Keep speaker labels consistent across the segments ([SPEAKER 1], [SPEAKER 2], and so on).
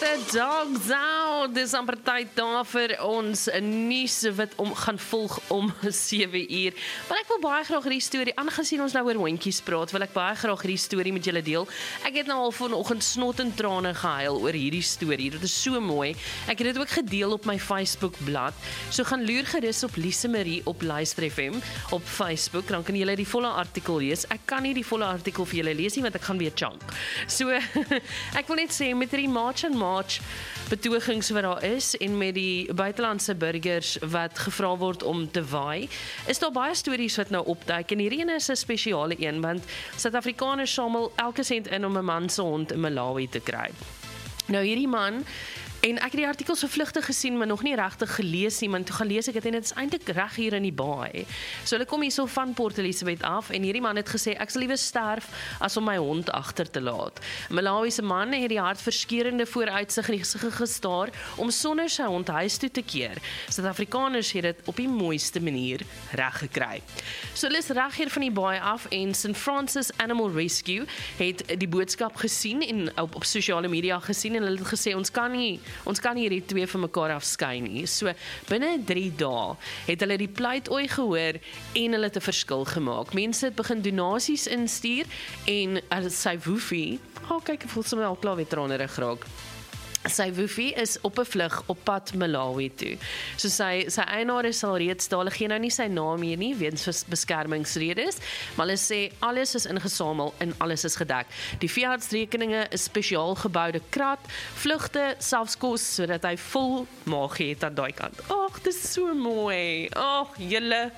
[SPEAKER 1] Dogs out. Dis amper tyd daar vir ons nuus wat gaan volg om 7 uur. Maar ek wil baie graag hierdie storie, aangesien ons nou oor hondjies praat, wil ek baie graag hierdie storie met julle deel. Ek het nou al vanoggend snot en trane gehuil oor hierdie storie. Dit is so mooi. Ek het dit ook gedeel op my Facebook-blad. So gaan loer gerus op Lise Marie op Luister FM op Facebook, dan kan julle die volle artikel lees. Ek kan nie die volle artikel vir julle lees nie, want ek gaan weer chunk. So, ek wil net sê, met die March and March betogings wat daar is en met die buitelandse burgers wat gevra word om te waai, is daar baie stories wat nou opduik en hierdie is 'n spesiale een want Suid-Afrikaners samel elke sent in om 'n man se hond in Malawi te kry. Nou hierdie man, en ek het die artikel so vlugtig gesien, maar nog nie regtig gelees nie, maar toe gaan lees ek het en dit is eintlik reg hier in die baai. So hulle kom hierso van Port Elizabeth af en hierdie man het gesê ek sal liewer sterf as om my hond agter te laat. Malawi se man het die hartverskeurende vooruitsig in die gesig gestaar om sonder sy hond huis toe te keer. Suid-Afrikaners het dit op die mooiste manier reg gekry. So hulle is reg hier van die baai af en St. Francis Animal Rescue het die boodskap gesien en op sosiale media gesien en hulle het gesê ons kan nie hierdie twee van mekaar afskei nie. So binne 3 dae het hulle die pleitooi gehoor en hulle het 'n verskil gemaak. Mense het begin donasies instuur en sy woefie, kyk ek voel sommer al klaar weer tranerig raak. Sy woefie is op 'n vlug op pad Malawi toe. So sy eienaar is al reeds daar, hulle gee nou nie sy naam hier nie, weens beskermingsredes, maar hulle sê alles is ingesamel en alles is gedek. Die veeartsrekeninge is spesiaal geboude krat, vlugte, selfs kos, sodat hy vol maag het aan daai kant. Ag, dis so mooi. Ag, julle.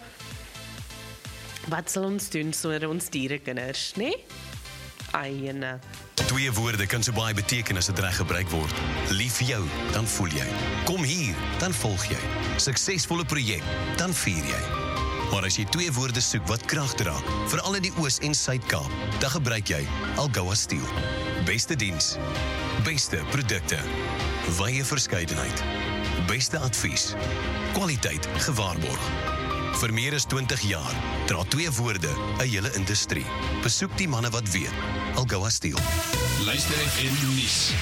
[SPEAKER 1] Wat sal ons doen sonder ons dierekinders, né? Eienaar.
[SPEAKER 2] 2 woorde kan so baie beteken as dit reg gebruik word. Lief vir jou, dan voel jy. Kom hier, dan volg jy. Suksesvolle projek, dan vier jy. Maar as jy 2 woorde soek wat krag dra, veral in die Oos- en Suid-Kaap, dan gebruik jy Algoa Steel. Beste diens, beste produkte, wye verskeidenheid, beste advies, kwaliteit gewaarborg. Vir meer as 20 jaar dra 2 woorde 'n hele industrie. Besoek die manne wat weet. Algoa Steel.
[SPEAKER 3] Luister FM nuus.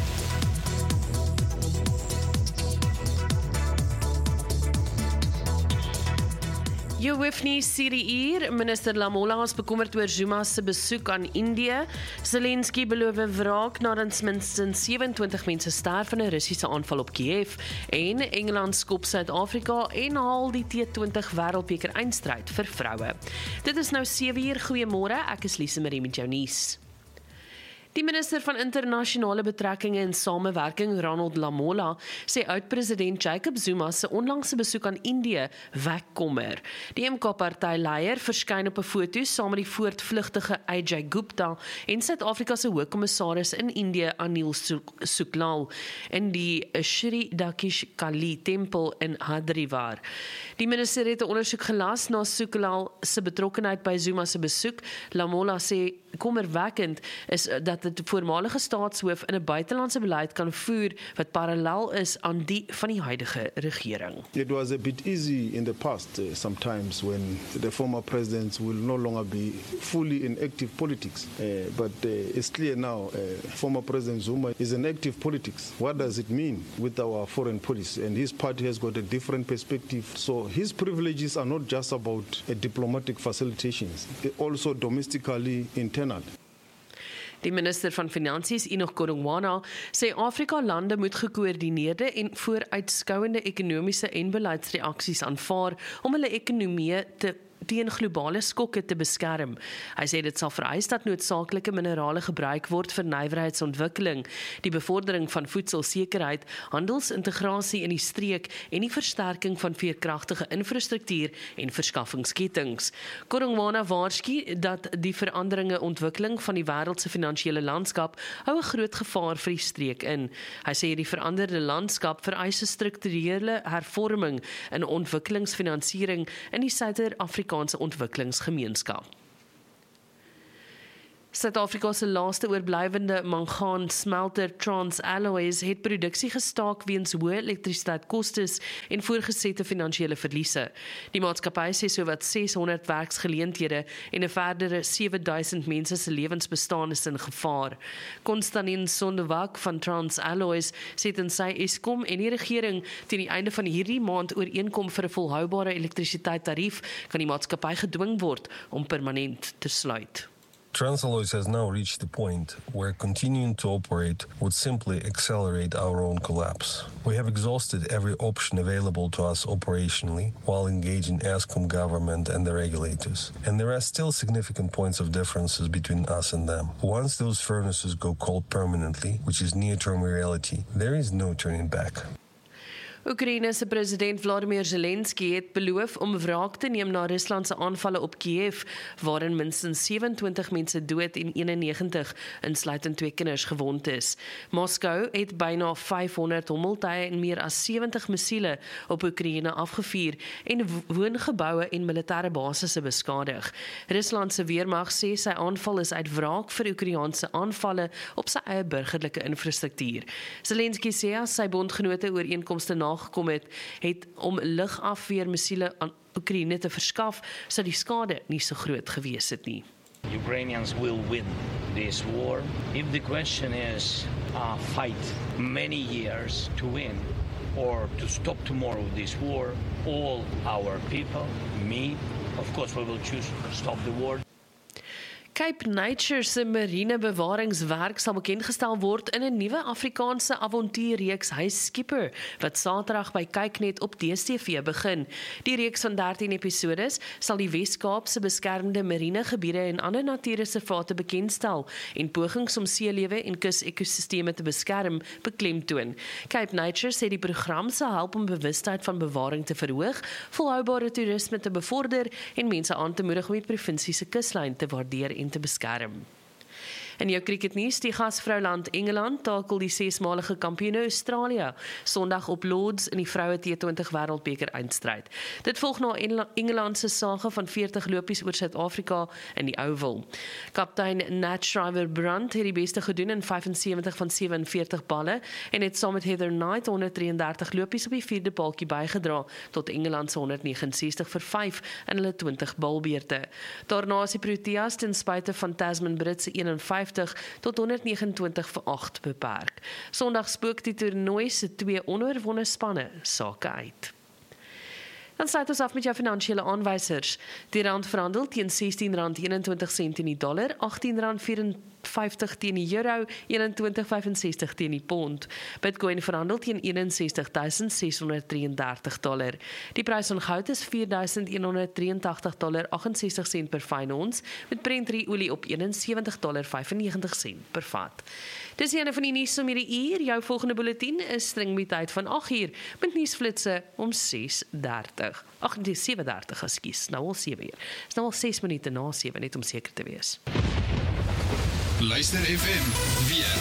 [SPEAKER 1] Jou hoofnuus hierdie uur, minister Lamola is bekommerd oor Zuma se besoek aan Indië. Zelensky beloof wraak nadat minstens 27 mense sterf in 'n Russiese aanval op Kiev en Engeland skop Suid-Afrika en haal die T20 wêreldbeker eindstryd vir vroue. Dit is nou 7 uur, goeiemôre, ek is Lise Marie met jou nuus. Die minister van internasionale betrekkinge en samewerking, Ronald Lamola, sê oud-president Jacob Zuma se onlangse besoek aan Indië wek kommer. Die MK-partyleier verskyn op 'n foto saam met die voortvlugtige Ajay Gupta en Suid-Afrika se hoogkommissaris in Indië, Anil Suklal, in die Shri Dakish Kali tempel in Hadriwar. Die minister het 'n ondersoek gelas na Suklal se betrokkenheid by Zuma se besoek. Lamola sê kommerwekkend is dat die voormalige staatshoof in 'n buitelandse beleid kan voer wat parallel is aan die van die huidige regering.
[SPEAKER 4] It was a bit easy in the past sometimes when the former presidents will no longer be fully in active politics. But it's clear now former President Zuma is in active politics. What does it mean with our foreign policy? And his party has got a different perspective. So his privileges are not just about diplomatic facilitations, also domestically internal.
[SPEAKER 1] Die minister van Finansies, Enoch Godongwana, sê Afrika-lande moet gekoördineerde en vooruitskouende ekonomiese en beleidsreaksies aanvaar om hulle ekonomieë teen globale skokke te beskerm. Hy sê dit sal vereis dat noodsaaklike minerale gebruik word vir nywerheidsontwikkeling, die bevordering van voedselsekerheid, handelsintegrasie in die streek en die versterking van veerkragtige infrastruktuur en verskaffingsketings. Godongwana waarsku dat die veranderinge ontwikkeling van die wêreld se finansiële landskap hou 'n groot gevaar vir die streek in. Hy sê die veranderde landskap vereis 'n strukturele hervorming in ontwikkelingsfinansiering in die Suider-Afrikaanse ontwikkelingsgemeenskap. Suid-Afrika se laaste oorblywende mangaan smelter TransAlloys het produksie gestaak weens hoë elektrisiteitkostes en voorgesette finansiële verliese. Die maatskappy sê sowat 600 werksgeleenthede en 'n verdere 7000 mense se lewensbestaan is in gevaar. Konstantin Sondewak van TransAlloys sê dit sy Eskom en die regering teen die einde van hierdie maand ooreenkom vir 'n volhoubare elektrisiteitstarief kan die maatskappy gedwing word om permanent te sluit.
[SPEAKER 5] TransAlloys has now reached the point where continuing to operate would simply accelerate our own collapse. We have exhausted every option available to us operationally while engaging Eskom government and the regulators. And there are still significant points of differences between us and them. Once those furnaces go cold permanently, which is near-term reality, there is no turning back.
[SPEAKER 1] Oekraïne se president Vladimir Zelensky het beloof om wraak te neem na Rusland se aanvalle op Kiev, waarin minstens 27 mense dood en 91, insluitend 2 kinders, gewond is. Moskou het byna 500 hommeltuie en meer as 70 missiele op Oekraïne afgevuur en woongeboue en militêre basisse beskadig. Rusland se weermag sê sy aanval is uit wraak vir Oekraïense aanvalle op sy eie burgerlike infrastruktuur. Zelensky sê as sy bondgenote ooreenkomste nagekom het om lugafweermissiele aan Oekraïne te verskaf, sou die skade nie so groot gewees het nie.
[SPEAKER 6] Ukrainians will win this war. If the question is fight many years to win or to stop tomorrow this war, all our people, me, of course we will choose to stop the war.
[SPEAKER 1] Cape Nature se marine bewaringswerk sal bekendgestel word in 'n nuwe Afrikaanse avontuurreeks Huis Skipper, wat Saterdag by Kyknet op DStv begin. Die reeks van 13 episodes sal die Wes-Kaapse beskermde marine gebiede en ander natuurreservate bekendstel en pogings om seelewe en kus-ekosisteme te beskerm beklemtoon. Cape Nature sê die program sal help om bewustheid van bewaring te verhoog, volhoubare toerisme te bevorder en mense aan te moedig om die provinsie se kuslyn te waardeer en te beskerm. In jou cricketnuus, die gasvrouland Engeland takel die 6-malige kampioene Australië Sondag op Lords in die vroue T20 wêreldbeker eindstryd. Dit volg na Engeland se sage van 40 lopies oor Suid-Afrika in die Oval. Kaptein Nat Shriver-Brunt het die beste gedoen in 75 van 47 balle en het saam met Heather Knight 133 lopies op die 4de paaltjie bygedra tot Engeland se 169 vir 5 in hulle 20 balbeurte. Daarna is die Proteas ten spyte van Tasman Brits se 51 tot 129 vir 8 beperk. Sondag spook die toernooi se 2 onoorwonne spanne sake uit. Dan sluit ons af met jou finansiële aanwysers. Die rand verhandel teen R16.21 in die dollar, R18.54 teen die euro, $21.65 teen die pond. Bitcoin verhandel teen $61.633. Die prys van goud is $4.183.68 per fyn ons, met Brent olie op $71.95 per vat. Dis een van die nuus om hierdie uur. Jou volgende bulletin is string met tyd van 8 uur, met nuusflitse om 6:30. 7:30, ekskuus, nou al 7 uur. Is nou al 6 minute na 7, net om seker te wees.
[SPEAKER 3] Luister FM weer.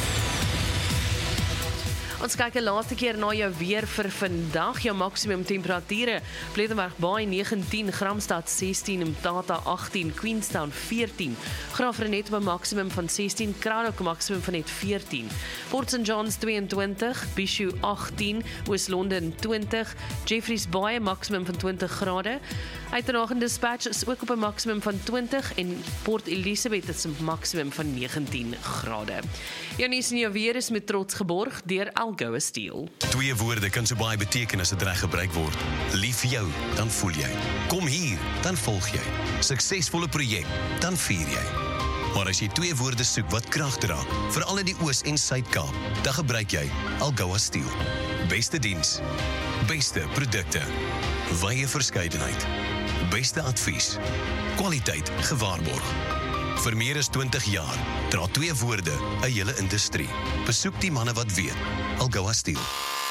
[SPEAKER 1] Ons kyk 'n laaste keer na jou weer vir vandag. Jou maksimum temperature: Plettenberg Baai 19, Gramstad 16, Mtata 18, Queenstown 14, Graafrenet op 'n maksimum van 16, Cradock 'n maksimum van net 14, Port St Johns 22, Bishu 18, Oos-London 20, Jeffreys Bay 'n maksimum van 20 grade. Uitenhagen Dispatch is ook op 'n maksimum van 20 en Port Elizabeth is 'n maksimum van 19 grade. Jou nuus en jou weer is met trots geborg deur Algoa Steel.
[SPEAKER 2] 2 woorde kan so baie beteken as dit reg gebruik word. Lief vir jou, dan voel jy. Kom hier, dan volg jy. Suksesvolle projek, dan vier jy. Maar as jy 2 woorde soek wat krag dra, veral in die Oos- en Suid-Kaap, dan gebruik jy Algoa Steel. Beste diens, beste produkte, wye verskeidenheid, beste advies, kwaliteit gewaarborg. Vir meer as 20 jaar dra 2 woorde 'n hele industrie. Besoek die manne wat weet. Algoa Steel.